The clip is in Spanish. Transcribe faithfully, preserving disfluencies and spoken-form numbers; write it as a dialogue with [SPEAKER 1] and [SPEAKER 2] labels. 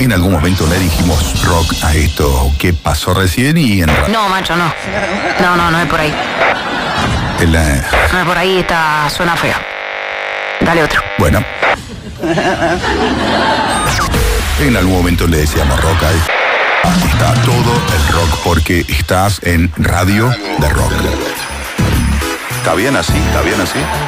[SPEAKER 1] En algún momento le dijimos rock a esto que pasó recién y en...
[SPEAKER 2] No, macho, no. No, no, no es por ahí.
[SPEAKER 1] en la-
[SPEAKER 2] No es por ahí, está, suena feo. Dale otro.
[SPEAKER 1] Bueno. En algún momento le decíamos rock a esto. Aquí está todo el rock porque estás en Radio de Rock.
[SPEAKER 3] Está bien así, está bien así.